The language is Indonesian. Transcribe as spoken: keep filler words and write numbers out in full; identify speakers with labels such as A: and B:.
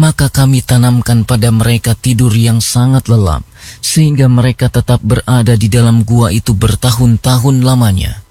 A: Maka kami tanamkan pada mereka tidur yang sangat lelap, sehingga mereka tetap berada di dalam gua itu bertahun-tahun lamanya.